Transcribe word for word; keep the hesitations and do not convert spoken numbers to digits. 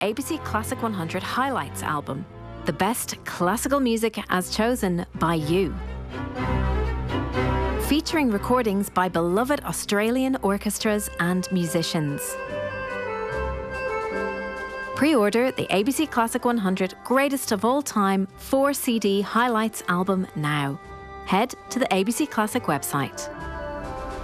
A B C Classic one hundred Highlights album, the best classical music as chosen by you. Featuring recordings by beloved Australian orchestras and musicians. Pre-order the A B C Classic one hundred Greatest of All Time four C D Highlights album now. Head to the A B C Classic website.